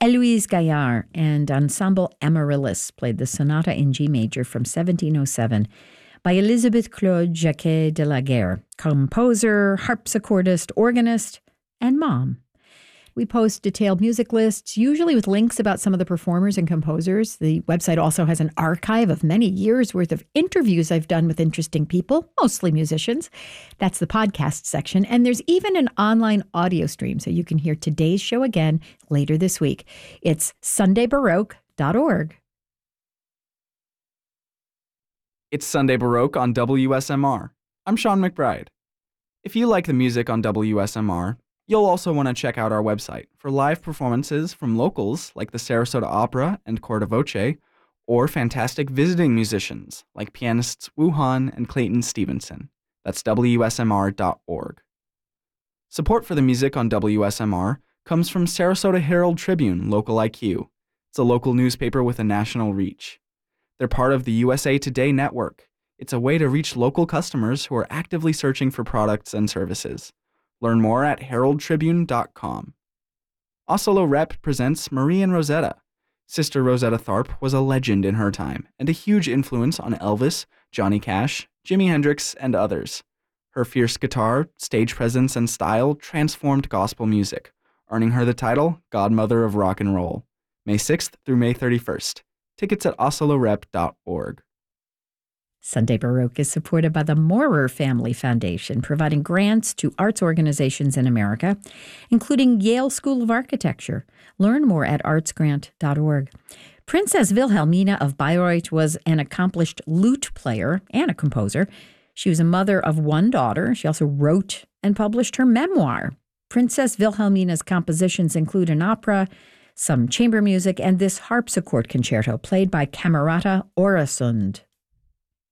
Héloïse Gaillard and Ensemble Amaryllis played the Sonata in G major from 1707 by Elizabeth Claude Jacquet de la Guerre, composer, harpsichordist, organist, and mom. We post detailed music lists, usually with links about some of the performers and composers. The website also has an archive of many years' worth of interviews I've done with interesting people, mostly musicians. That's the podcast section. And there's even an online audio stream, so you can hear today's show again later this week. It's sundaybaroque.org. It's Sunday Baroque on WSMR. I'm Sean McBride. If you like the music on WSMR, you'll also want to check out our website for live performances from locals like the Sarasota Opera and Corda Voce, or fantastic visiting musicians like pianists Wuhan and Clayton Stevenson. That's WSMR.org. Support for the music on WSMR comes from Sarasota Herald Tribune Local IQ. It's a local newspaper with a national reach. They're part of the USA Today network. It's a way to reach local customers who are actively searching for products and services. Learn more at heraldtribune.com. Asolo Rep presents Marie and Rosetta. Sister Rosetta Tharpe was a legend in her time and a huge influence on Elvis, Johnny Cash, Jimi Hendrix, and others. Her fierce guitar, stage presence, and style transformed gospel music, earning her the title Godmother of Rock and Roll. May 6th through May 31st. Tickets at osolorep.org. Sunday Baroque is supported by the Maurer Family Foundation, providing grants to arts organizations in America, including Yale School of Architecture. Learn more at artsgrant.org. Princess Wilhelmina of Bayreuth was an accomplished lute player and a composer. She was a mother of one daughter. She also wrote and published her memoir. Princess Wilhelmina's compositions include an opera, some chamber music, and this harpsichord concerto played by Camerata Oresund.